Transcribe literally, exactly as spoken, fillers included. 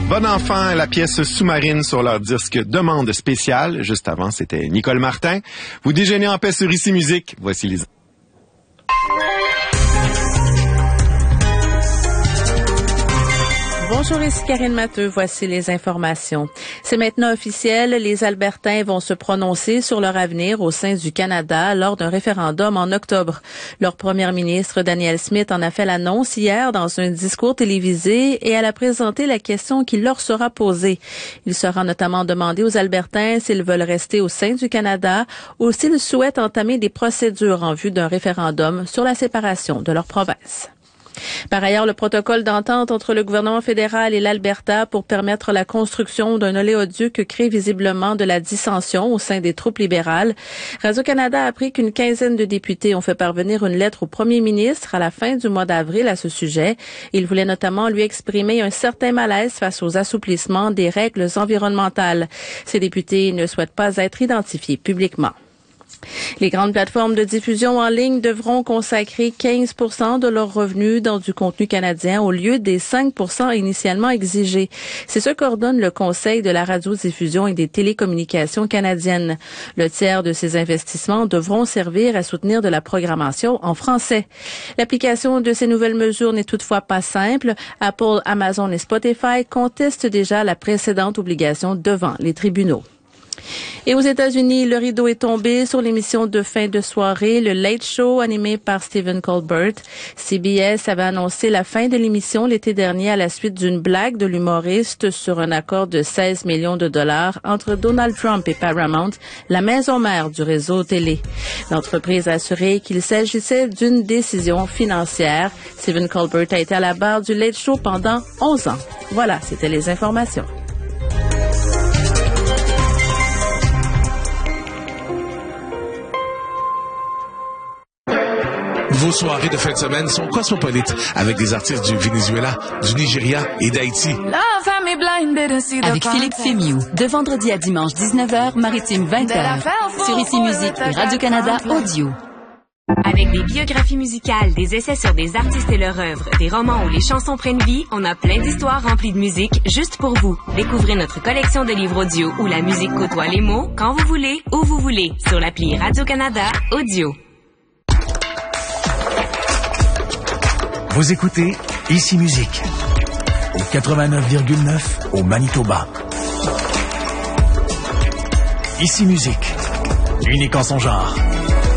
Bon enfant, la pièce Sous-marine sur leur disque Demande spéciale. Juste avant, c'était Nicole Martin. Vous déjeunez en paix sur Ici Musique. Voici les... Bonjour, ici Karine Matteux. Voici les informations. C'est maintenant officiel. Les Albertains vont se prononcer sur leur avenir au sein du Canada lors d'un référendum en octobre. Leur première ministre, Danielle Smith, en a fait l'annonce hier dans un discours télévisé et elle a présenté la question qui leur sera posée. Il sera notamment demandé aux Albertains s'ils veulent rester au sein du Canada ou s'ils souhaitent entamer des procédures en vue d'un référendum sur la séparation de leur province. Par ailleurs, le protocole d'entente entre le gouvernement fédéral et l'Alberta pour permettre la construction d'un oléoduc crée visiblement de la dissension au sein des troupes libérales. Radio-Canada a appris qu'une quinzaine de députés ont fait parvenir une lettre au premier ministre à la fin du mois d'avril à ce sujet. Ils voulaient notamment lui exprimer un certain malaise face aux assouplissements des règles environnementales. Ces députés ne souhaitent pas être identifiés publiquement. Les grandes plateformes de diffusion en ligne devront consacrer quinze pour cent de leurs revenus dans du contenu canadien au lieu des cinq pour cent initialement exigés. C'est ce qu'ordonne le Conseil de la radiodiffusion et des télécommunications canadiennes. Le tiers de ces investissements devront servir à soutenir de la programmation en français. L'application de ces nouvelles mesures n'est toutefois pas simple. Apple, Amazon et Spotify contestent déjà la précédente obligation devant les tribunaux. Et aux États-Unis, le rideau est tombé sur l'émission de fin de soirée, le Late Show, animé par Stephen Colbert. C B S avait annoncé la fin de l'émission l'été dernier à la suite d'une blague de l'humoriste sur un accord de seize millions de dollars entre Donald Trump et Paramount, la maison mère du réseau télé. L'entreprise a assuré qu'il s'agissait d'une décision financière. Stephen Colbert a été à la barre du Late Show pendant onze ans. Voilà, c'était les informations. Vos soirées de fin de semaine sont cosmopolites avec des artistes du Venezuela, du Nigeria et d'Haïti. Avec Philippe Fémiou, de vendredi à dimanche dix-neuf heures, Maritime vingt heures, sur Ici Musique et Radio-Canada Audio. Avec des biographies musicales, des essais sur des artistes et leur œuvre, des romans où les chansons prennent vie, on a plein d'histoires remplies de musique juste pour vous. Découvrez notre collection de livres audio où la musique côtoie les mots, quand vous voulez, où vous voulez, sur l'appli Radio-Canada Audio. Vous écoutez Ici Musique au quatre-vingt-neuf virgule neuf au Manitoba. Ici Musique, unique en son genre.